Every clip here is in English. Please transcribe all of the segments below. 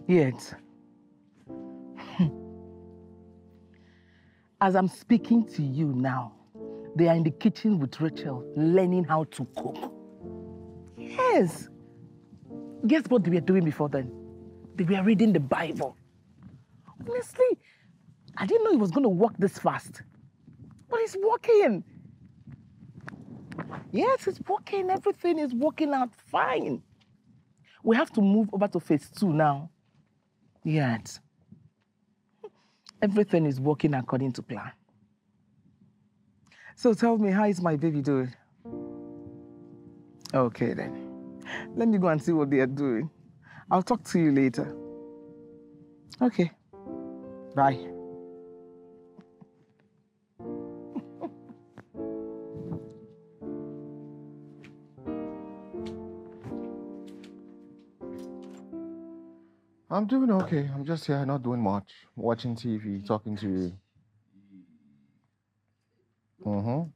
Yet, as I'm speaking to you now, they are in the kitchen with Rachel, learning how to cook. Yes. Guess what they were doing before then? They were reading the Bible. Honestly, I didn't know it was going to work this fast. But it's working. Yes, it's working. Everything is working out fine. We have to move over to phase 2 now. Yes. Everything is working according to plan. So tell me, how is my baby doing? Okay then. Let me go and see what they are doing. I'll talk to you later. Okay. Bye. I'm doing okay. I'm just here, not doing much. Watching TV, talking to you. Mm-hmm.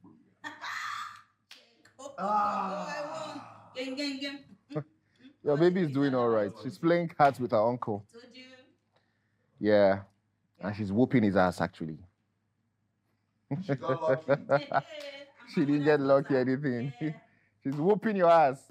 Your baby is doing all right. She's playing cards with her uncle. Told you. Yeah. And she's whooping his ass, actually. She got lucky. She didn't get lucky or anything. Yeah. She's whooping your ass.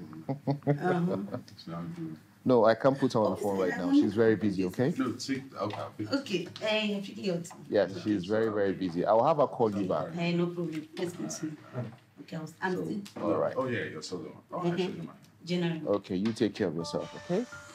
No, I can't put her on the phone right now. She's very busy, okay? No, okay. Yes, she's very, very busy. I'll have her call you back. No problem. Let's continue. Okay, all right. Oh, yeah, you're so good. Generally. Okay, you take care of yourself, okay?